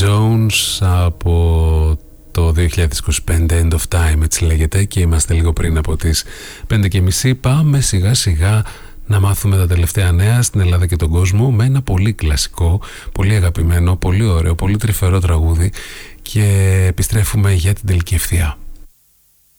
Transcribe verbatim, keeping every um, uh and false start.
Jones από το δύο χιλιάδες είκοσι πέντε, End of Time έτσι λέγεται, και είμαστε λίγο πριν από τις πέντε και μισή. Πάμε σιγά σιγά να μάθουμε τα τελευταία νέα στην Ελλάδα και τον κόσμο με ένα πολύ κλασικό, πολύ αγαπημένο, πολύ ωραίο, πολύ τρυφερό τραγούδι, και επιστρέφουμε για την τελική ευθεία.